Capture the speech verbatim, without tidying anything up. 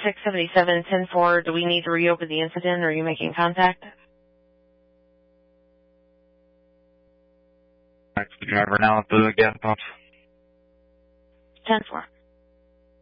six seven seven, ten four, do we need to reopen the incident, or are you making contact? That's the driver now at the gas pump. ten four.